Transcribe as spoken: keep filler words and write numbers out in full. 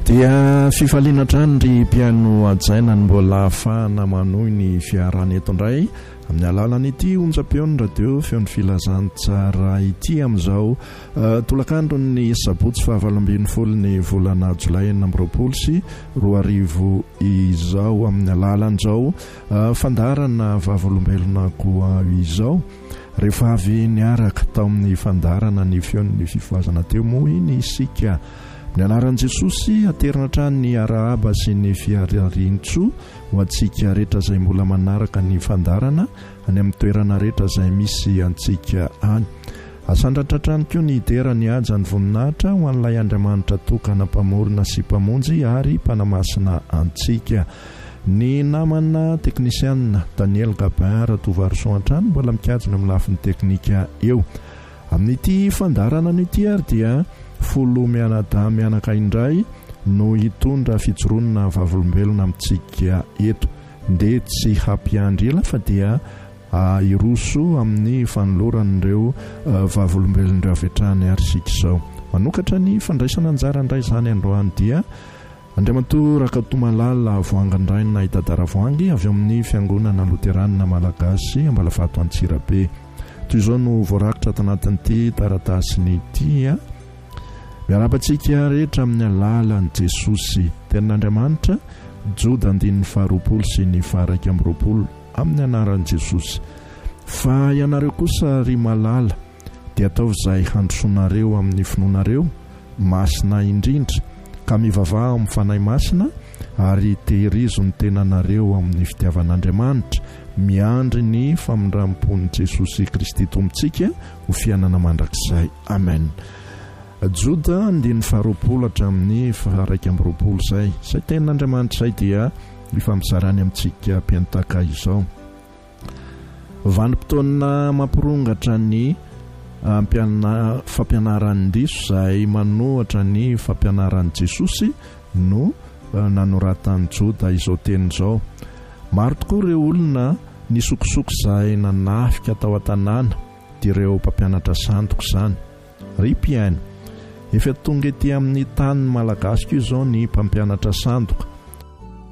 dia fifaliana trano ry mpiano ajaina ny mbola ahafahana manohy ny fiarana eto indray amin'ny alalan'ity onjam-peon'ny radio feon'ny filazantsara ity amin'izao uh, tolakandro ny sabotsy fahavalo ambin'ny folo ny volana jolay enina amby roapolo sy roa arivo izao amin'ny alalan'izao uh, fandarana vavolombelona koa izao rehefa avy niaraka tao amin'ny fandarana ny feon'ny fifoazana teo moa iny isika ny anaran'i Jesosy aterina trany ny arahaba sy ny fiararintso ho antsika rehetra izay mbola manaraka ny fandarana any amin'ny toerana rehetra izay misy antsika any. Asandratra trany koa ny idera ny aja ny voninahitra ho an'ilay Andriamanitra tokana mpamorona sy mpamonjy ary mpanamasina antsika. Ny namana teknisianina Daniel Gabin Ratovarosoantrano mbola mikajana amin'ny lafin'ny teknika eo. Amin'ity fandarana n'ity ary dia folo mianadahy mianaka indray no hitondra fijoroana vavolombelona amintsika eto. Nde tsy hampiandrila fa dia uh, iroso amin'ny fanoloran'ireo uh, vavolombelon'ireo avetrany ary sika izao. Manokatra ny fandraisana anjara indray izany androany dia Andriamatoa Rakatomalala Voangandraina Itadaravoangy avy amin'ny fiangonana Luteranina Malagasy Ambalafato Antsirabe. Toy izao no voarakitra tanatin'ity taratasiny ity miarabantsika rehetra amin'ny alalan'i Jesosy tenin'Andriamanitra Joda andininy faharoapolo sy ny faharaiky amby roapolo amin'ny anaran'i Jesosy. Fa ianareo kosa ry malala dia ataovy izay handrosoanareo amin'ny finoanareo masina indrindra ka mivavaha amin'ny fanahy masina ary tehirizo ny tenanareo amin'ny fitiavan'Andriamanitra miandry ny famindrampon'i Jesosy Kristy tompontsika ho fiainana mandrakizay. Amen. Joda andininy faharoapolo hatramin'ny faharaiky amby roapolo izay izay tenan'Andriamanitra izay dia ifamizarany amintsika mpiantaka izao. Vanim-potoana mampirongatra ny ampiana fampianaran'ny diso izay manohatra ny fampianaran'i Jesosy no nanoratany Joda izao teny izao. Maro tokoa ireo olona nisokosoko izay nanafika tao an-tanàna dia ireo mpampianatra sandoka izany. Ry mpiaino, efa tonga ety amin'ny tany malagasy koa izao ny mpampianatra sandoka